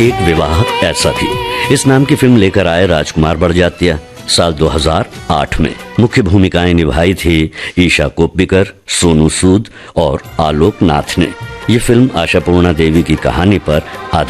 एक विवाह ऐसा भी, इस नाम की फिल्म लेकर आए राजकुमार बड़जात्या साल 2008 में। मुख्य भूमिकाएं निभाई थी ईशा कोप्पिकर, सोनू सूद और आलोक नाथ ने। ये फिल्म आशापूर्णा देवी की कहानी पर आधारित